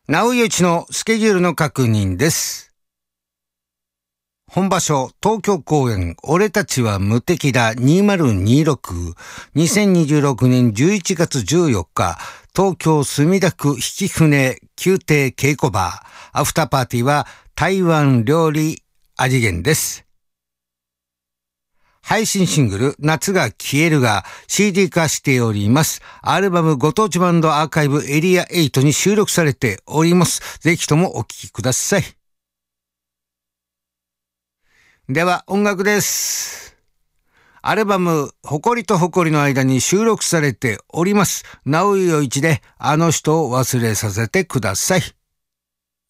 なおよちのスケジュールの確認です。本場所、東京公演、俺たちは無敵だ2026、2026年11月14日、東京墨田区曳舟宮廷稽古場、アフターパーティーは台湾料理味源です。配信シングル、夏が消えるが CD 化しております。アルバムご当地バンドアーカイブエリア8に収録されております。ぜひともお聴きください。では音楽です。アルバム、誇りと誇りの間に収録されております。なおよいちであの人を忘れさせてください。